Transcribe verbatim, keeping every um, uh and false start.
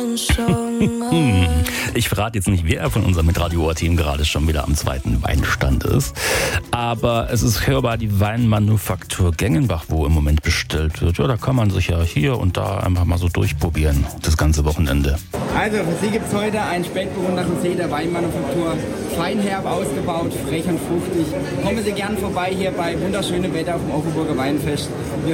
Hm. Ich verrate jetzt nicht, wer von unserem Mitradio-Team gerade schon wieder am zweiten Weinstand ist. Aber es ist hörbar die Weinmanufaktur Gengenbach, wo im Moment bestellt wird. Ja, da kann man sich ja hier und da einfach mal so durchprobieren, das ganze Wochenende. Also für Sie gibt es heute einen spätbewunderten See der Weinmanufaktur. Feinherb ausgebaut, frech und fruchtig. Kommen Sie gern vorbei hier bei wunderschönem Wetter auf dem Offenburger Weinfest. Wir